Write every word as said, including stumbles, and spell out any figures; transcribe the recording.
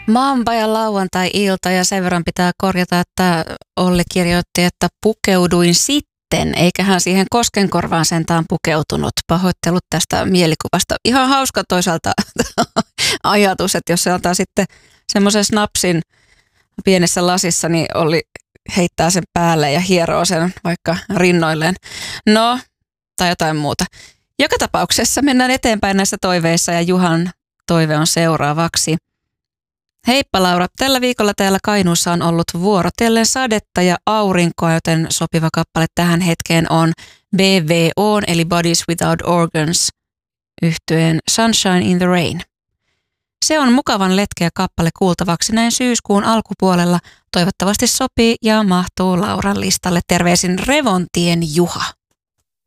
Mamba ja lauantai-ilta ja sen verran pitää korjata, että Olli kirjoitti, että pukeuduin sitten, eikä hän siihen koskenkorvaan sentään pukeutunut. Pahoittelut tästä mielikuvasta. Ihan hauska toisaalta ajatus, että jos se antaa sitten semmoisen snapsin pienessä lasissa, niin Olli heittää sen päälle ja hieroo sen vaikka rinnoilleen. No, tai jotain muuta. Joka tapauksessa mennään eteenpäin näissä toiveissa ja Juhan toive on seuraavaksi. Heippa Laura, tällä viikolla täällä Kainuussa on ollut vuorotellen sadetta ja aurinkoa, joten sopiva kappale tähän hetkeen on B W O eli Bodies Without Organs yhtyeen Sunshine in the Rain. Se on mukavan letkeä kappale kuultavaksi näin syyskuun alkupuolella. Toivottavasti sopii ja mahtuu Lauran listalle. Terveisin Revontien Juha.